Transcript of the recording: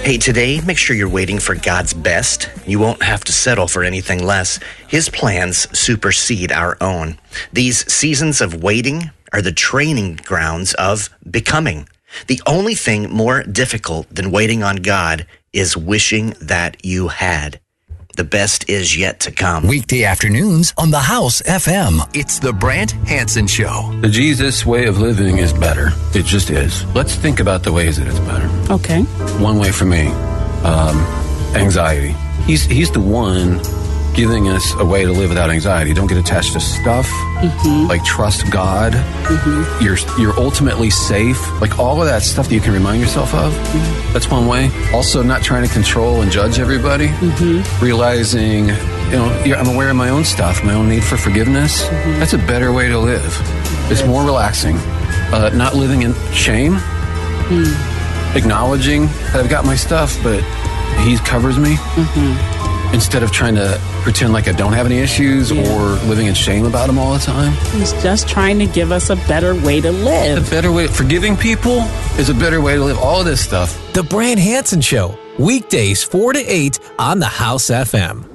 Hey, today, make sure you're waiting for God's best. You won't have to settle for anything less. His plans supersede our own. These seasons of waiting are the training grounds of becoming. The only thing more difficult than waiting on God is wishing that you had. The best is yet to come. Weekday afternoons on The House FM. It's the Brant Hansen Show. The Jesus way of living is better. It just is. Let's think about the ways that it's better. Okay. One way for me, anxiety. He's the one giving us a way to live without anxiety. Don't get attached to stuff. Mm-hmm. Like, trust God. Mm-hmm. You're ultimately safe. Like, all of that stuff that you can remind yourself of. Mm-hmm. That's one way. Also, not trying to control and judge everybody. Mm-hmm. Realizing, I'm aware of my own stuff, my own need for forgiveness. Mm-hmm. That's a better way to live. It's more relaxing. Not living in shame. Mm. Acknowledging that I've got my stuff, but He covers me. Mm-hmm. Instead of trying to pretend like I don't have any issues or living in shame about them all the time. He's just trying to give us a better way to live. A better way. Forgiving people is a better way to live. All of this stuff. The Brant Hansen Show. Weekdays 4 to 8 on The House FM.